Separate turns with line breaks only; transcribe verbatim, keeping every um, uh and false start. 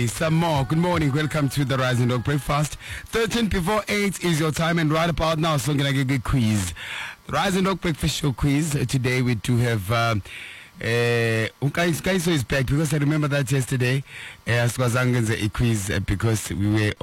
some more. Good morning. Welcome to the Rising Dog Breakfast. thirteen before eight is your time, and right about now, so I'm going to give you a quiz. Rising Dog Breakfast Show quiz. Uh, today we do have... Um, Uh, Ukaiso is back because I remember that yesterday uh, I was a quiz uh, because we were